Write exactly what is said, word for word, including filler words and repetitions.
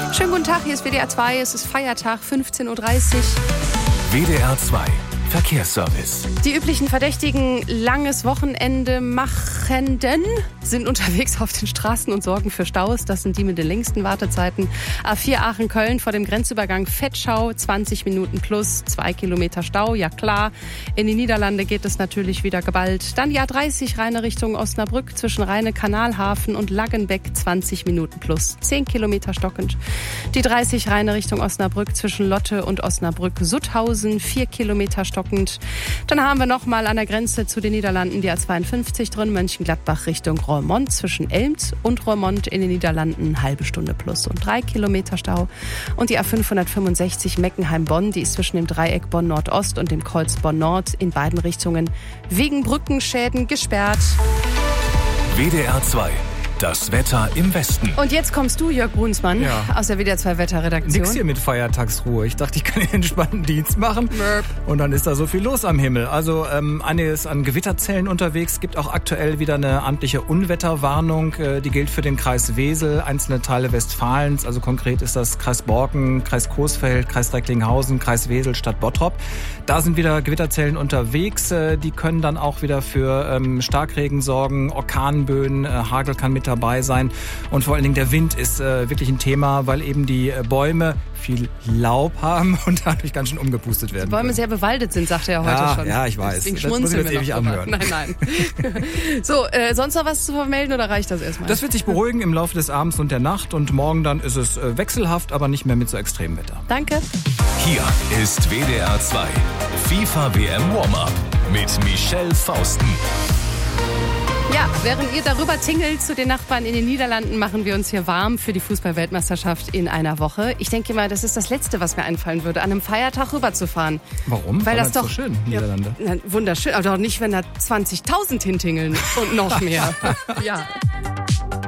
Schönen guten Tag, hier ist W D R zwei, es ist Feiertag, fünfzehn Uhr dreißig. W D R zwei Verkehrsservice. Die üblichen Verdächtigen langes Wochenende machenden sind unterwegs auf den Straßen und sorgen für Staus. Das sind die mit den längsten Wartezeiten. A vier Aachen-Köln vor dem Grenzübergang Vetschau, zwanzig Minuten plus, zwei Kilometer Stau, ja klar. In die Niederlande geht es natürlich wieder geballt. Dann die A dreißig Rheine Richtung Osnabrück zwischen Rheine-Kanalhafen und Laggenbeck, zwanzig Minuten plus, zehn Kilometer stockend. Die dreißig Rheine Richtung Osnabrück zwischen Lotte und Osnabrück-Sutthausen, vier Kilometer stockend. Dann haben wir noch mal an der Grenze zu den Niederlanden die A zweiundfünfzig drin, Mönchengladbach Richtung Roermond zwischen Elmt und Roermond in den Niederlanden, eine halbe Stunde plus und drei Kilometer Stau. Und die A fünfhundertfünfundsechzig Meckenheim-Bonn, die ist zwischen dem Dreieck Bonn-Nordost und dem Kreuz Bonn-Nord in beiden Richtungen wegen Brückenschäden gesperrt. W D R zwei. Das Wetter im Westen. Und jetzt kommst du, Jörg Brunsmann, ja. aus der W D R zwei Wetterredaktion. Nix hier mit Feiertagsruhe. Ich dachte, ich kann den entspannten Dienst machen. Merp. Und dann ist da so viel los am Himmel. Also ähm, einiges an Gewitterzellen unterwegs. Gibt auch aktuell wieder eine amtliche Unwetterwarnung. Äh, die gilt für den Kreis Wesel, einzelne Teile Westfalens. Also konkret ist das Kreis Borken, Kreis Coesfeld, Kreis Recklinghausen, Kreis Wesel, Stadt Bottrop. Da sind wieder Gewitterzellen unterwegs. Äh, die können dann auch wieder für ähm, Starkregen sorgen, Orkanböen, äh, Hagel kann mit dabei sein. Und vor allen Dingen der Wind ist äh, wirklich ein Thema, weil eben die äh, Bäume viel Laub haben und dadurch ganz schön umgepustet werden. Die Bäume können. sehr bewaldet sind, sagte er heute ja, schon. Ja, ich weiß. Deswegen das muss ich jetzt ewig anhören. Nein, nein. So, äh, sonst noch was zu vermelden oder reicht das erstmal? Das wird sich beruhigen im Laufe des Abends und der Nacht und morgen dann ist es äh, wechselhaft, aber nicht mehr mit so extremem Wetter. Danke. Hier ist W D R zwei. FIFA W M Warm-Up mit Michelle Fausten. Ja, während ihr darüber tingelt zu den Nachbarn in den Niederlanden, machen wir uns hier warm für die Fußball-Weltmeisterschaft in einer Woche. Ich denke mal, das ist das Letzte, was mir einfallen würde, an einem Feiertag rüberzufahren. Warum? Weil War das doch so schön, Niederlande. Ja, wunderschön, aber doch nicht, wenn da zwanzigtausend hintingeln und noch mehr. Ja.